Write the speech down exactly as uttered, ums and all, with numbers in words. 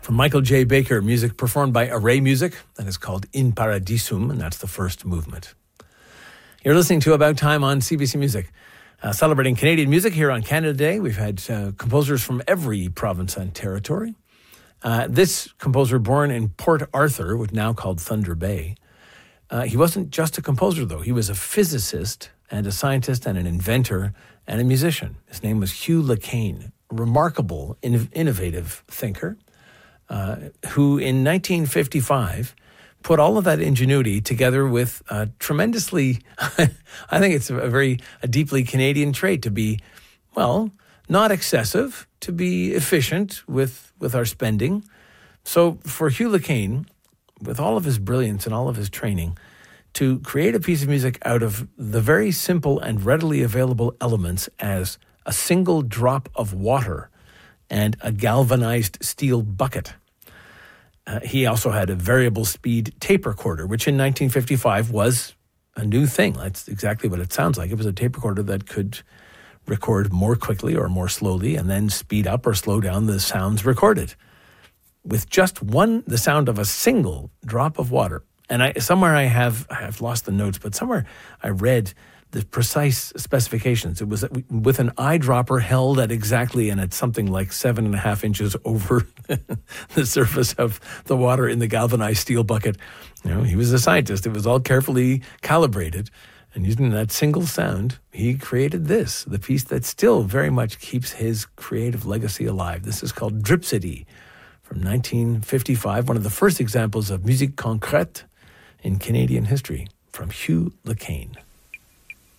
From Michael J. Baker, music performed by Array Music. That is called In Paradisum, and that's the first movement. You're listening to About Time on C B C Music. Uh, celebrating Canadian music here on Canada Day. We've had uh, composers from every province and territory. Uh, this composer, born in Port Arthur, which now called Thunder Bay, uh, he wasn't just a composer, though. He was a physicist and a scientist and an inventor and a musician. His name was Hugh LeCain, a remarkable, in- innovative thinker. Uh, who in nineteen fifty-five put all of that ingenuity together with uh, tremendously, I think it's a very a deeply Canadian trait to be, well, not excessive, to be efficient with, with our spending. So for Hugh LeCain, with all of his brilliance and all of his training, to create a piece of music out of the very simple and readily available elements as a single drop of water and a galvanized steel bucket. Uh, he also had a variable speed tape recorder, which in nineteen fifty-five was a new thing. That's exactly what it sounds like. It was a tape recorder that could record more quickly or more slowly and then speed up or slow down the sounds recorded with just one, the sound of a single drop of water. And I somewhere I have, I have lost the notes, but somewhere I read the precise specifications. It was with an eyedropper held at exactly, and at something like seven and a half inches over the surface of the water in the galvanized steel bucket. You know, he was a scientist. It was all carefully calibrated. And using that single sound, he created this, the piece that still very much keeps his creative legacy alive. This is called Dripsody from nineteen fifty-five, one of the first examples of musique concrète in Canadian history, from Hugh LeCain.